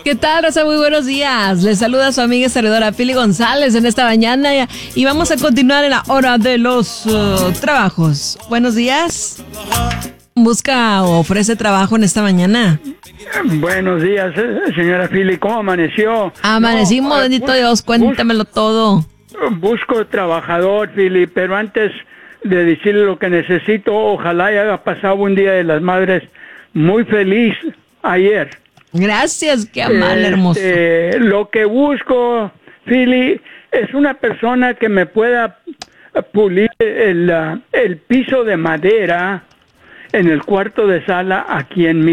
¿Qué tal, Rosa? Muy buenos días. Les saluda su amiga y servidora Pili González en esta mañana y vamos a continuar en la hora de los trabajos. Buenos días. ¿Busca o ofrece trabajo en esta mañana? Buenos días, señora Pili. ¿Cómo amaneció? Amanecimos, bendito Dios. Cuéntamelo todo. Busco trabajador, Pili, pero antes de decirle lo que necesito, ojalá haya pasado un Día de las Madres muy feliz ayer. Gracias, qué amable, hermoso. Lo que busco, Pili, es una persona que me pueda pulir el piso de madera en el cuarto de sala aquí en mi